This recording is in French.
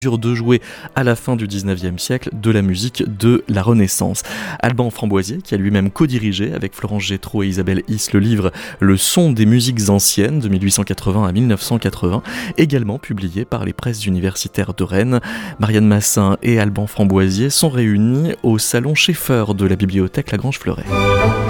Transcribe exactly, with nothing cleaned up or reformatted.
de jouer à la fin du dix-neuvième siècle de la musique de la Renaissance. Alban Framboisier, qui a lui-même co-dirigé avec Florence Gétro et Isabelle Is le livre Le son des musiques anciennes de mille huit cent quatre-vingts à mille neuf cent quatre-vingts, également publié par les presses universitaires de Rennes. Marianne Massin et Alban Framboisier sont réunis au salon Schaeffer de la bibliothèque Lagrange Fleuret.